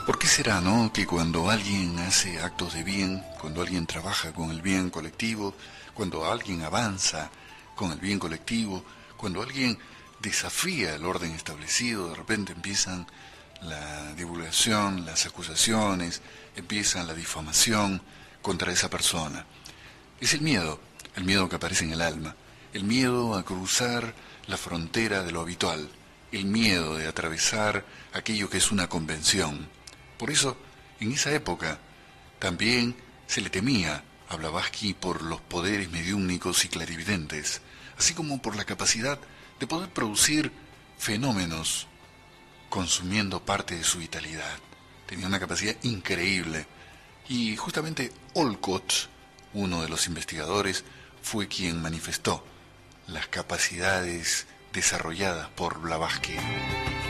¿Por qué será, no, que cuando alguien hace actos de bien, cuando alguien trabaja con el bien colectivo, cuando alguien avanza con el bien colectivo, cuando alguien desafía el orden establecido, de repente empiezan la divulgación, las acusaciones, empiezan la difamación contra esa persona? Es el miedo que aparece en el alma, el miedo a cruzar la frontera de lo habitual, el miedo de atravesar aquello que es una convención. Por eso, en esa época, también se le temía a Blavatsky por los poderes mediúmnicos y clarividentes, así como por la capacidad de poder producir fenómenos consumiendo parte de su vitalidad. Tenía una capacidad increíble. Y justamente Olcott, uno de los investigadores, fue quien manifestó las capacidades desarrolladas por Blavatsky.